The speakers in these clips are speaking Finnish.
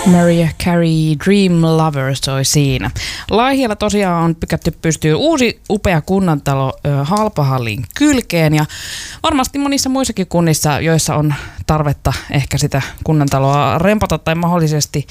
Mariah Carey, Dream Lover soi siinä. Laihialla tosiaan on pykätty pystyyn uusi upea kunnantalo Halpahallin kylkeen ja varmasti monissa muissakin kunnissa, joissa on tarvetta ehkä sitä kunnantaloa rempata tai mahdollisesti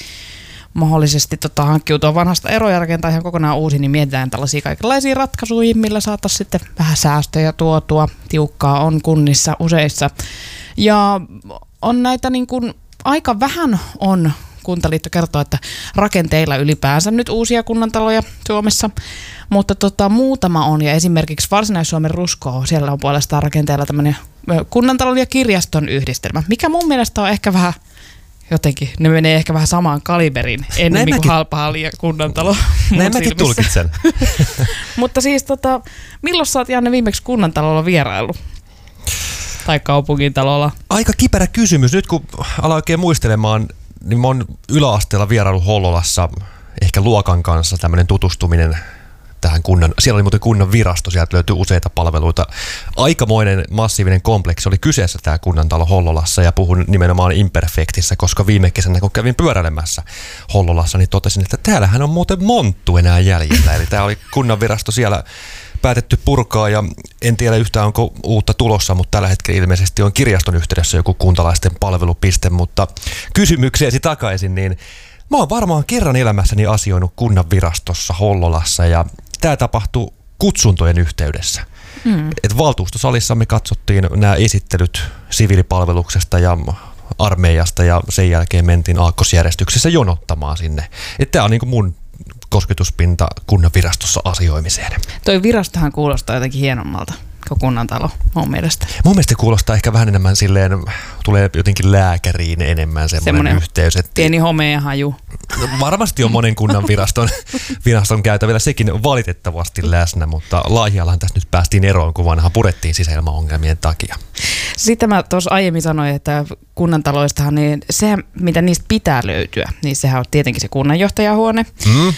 hankkiutua vanhasta eroja ja rakentaa ihan kokonaan uusi, niin mietitään tällaisia kaikenlaisia ratkaisuja, millä saataisiin sitten vähän säästöjä tuotua. Tiukkaa on kunnissa useissa. Ja on näitä niin kuin, aika vähän on, Kuntaliitto kertoo, että rakenteilla ylipäänsä nyt uusia kunnantaloja Suomessa, mutta muutama on, ja esimerkiksi Varsinais-Suomen Rusko, siellä on puolestaan rakenteilla tämmöinen kunnantalon ja kirjaston yhdistelmä, mikä mun mielestä on ehkä vähän jotenkin, ne menee ehkä vähän samaan kaliberin enemmän kuin Halpahalli ja kunnantalo. Näin mäkin tulkitsen. Mutta siis milloin sä oot, Janne, viimeksi kunnantalolla vieraillut? Tai kaupungintalolla? Aika kiperä kysymys. Nyt kun aloin oikein muistelemaan, niin mä oon yläasteella vieraillut Hollolassa ehkä luokan kanssa tämmöinen tutustuminen tähän siellä oli muuten kunnan virasto, sieltä löytyi useita palveluita. Aikamoinen massiivinen kompleksi oli kyseessä tämä kunnantalo Hollolassa ja puhun nimenomaan imperfektissä, koska viime kesänä kun kävin pyöräilemässä Hollolassa, niin totesin, että täällähän on muuten monttu enää jäljellä. Eli tämä oli kunnan virasto siellä päätetty purkaa ja en tiedä yhtään onko uutta tulossa, mutta tällä hetkellä ilmeisesti on kirjaston yhteydessä joku kuntalaisten palvelupiste, mutta kysymykseesi takaisin, niin mä oon varmaan kerran elämässäni asioinut kunnan virastossa Hollolassa ja tämä tapahtui kutsuntojen yhteydessä. Et valtuustosalissa me katsottiin nämä esittelyt siviilipalveluksesta ja armeijasta ja sen jälkeen mentiin aakkosjärjestyksessä jonottamaan sinne. Tämä on niinku mun kosketuspinta kunnan virastossa asioimiseen. Toi virastohan kuulostaa jotenkin hienommalta kuin kunnantalo mun mielestä. Mun mielestä kuulostaa ehkä vähän enemmän silleen, tulee jotenkin lääkäriin enemmän semmoinen yhteys. Että pieni homea haju. Varmasti on monen kunnan viraston käytävillä sekin valitettavasti läsnä, mutta Laihiallahan tässä nyt päästiin eroon, kun vanha purettiin sisäilmaongelmien takia. Sitten mä tuossa aiemmin sanoin, että kunnantaloistahan, niin se, mitä niistä pitää löytyä, niin sehän on tietenkin se kunnanjohtajahuone.